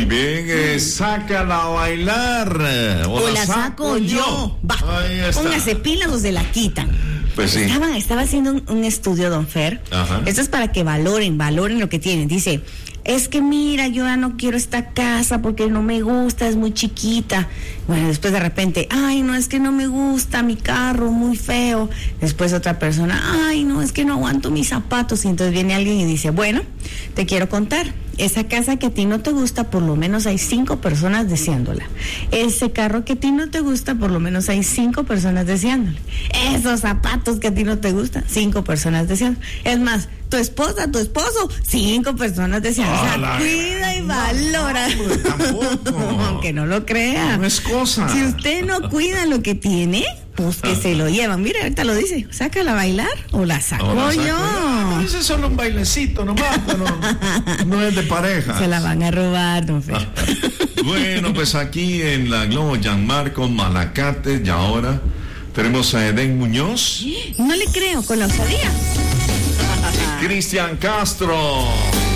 bien, sácala a bailar. O la saco yo. Va, póngase pilas o se la quitan. Pues sí. Estaba haciendo un estudio, don Fer. Ajá. Esto es para que valoren lo que tienen. Dice, es que mira, yo ya no quiero esta casa porque no me gusta, es muy chiquita. Bueno, después de repente, ay, no, es que no me gusta mi carro, muy feo. Después otra persona, ay, no, es que no aguanto mis zapatos. Y entonces viene alguien y dice, bueno, te quiero contar. Esa casa que a ti no te gusta, por lo menos hay 5 personas deseándola. Ese carro que a ti no te gusta, por lo menos hay 5 personas deseándole. Esos zapatos que a ti no te gustan, 5 personas deseando. Es más, tu esposa, tu esposo, 5 personas deseando. O sea, cuida y valora. Tampoco. Aunque no lo crea. No es cosa. Si usted no cuida lo que tiene, pues que se lo llevan. Mire, ahorita lo dice, sácala a bailar o la saco yo. Ese es solo un bailecito nomás, pero no es de pareja. Se la van a robar, don Fer. Bueno, pues aquí en la Globo Gianmarco Malacate y ahora tenemos a Eden Muñoz. No le creo, con la osadía. Cristian Castro.